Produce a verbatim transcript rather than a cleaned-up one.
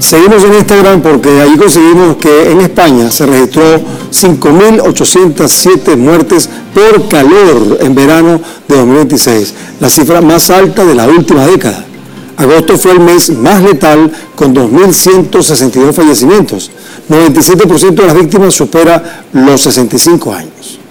Seguimos en Instagram porque ahí conseguimos que en España se registró cinco mil ochocientas siete muertes por calor en verano de dos mil veintiséis, la cifra más alta de la última década. Agosto fue el mes más letal con dos mil ciento sesenta y dos fallecimientos. noventa y siete por ciento de las víctimas supera los sesenta y cinco años.